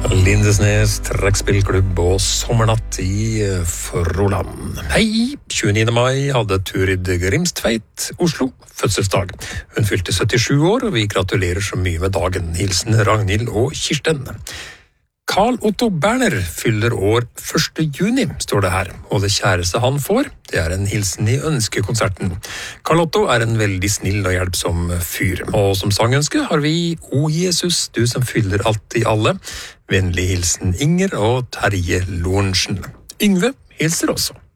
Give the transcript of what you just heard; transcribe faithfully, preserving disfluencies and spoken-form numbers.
Lindesnes trekkspillklubb og sommernatt i Froland. Hei, tjueniende mai hadde Turid Grimstveit Oslo fødselsdag. Hun fylte syttisju år, og vi gratulerer så mye med dagen. Hilsen Ragnhild og Kirsten. Karl Otto Berner fyller år første juni, står det her, og det kjæreste han får, det er en hilsen i ønskekonserten. Karl Otto er en veldig snill og hjelpsom fyr, og som sangønske har vi O Jesus, du som fyller alt i alle. Vennlig hilsen Inger og Terje Lorentzen. Yngve hilser også.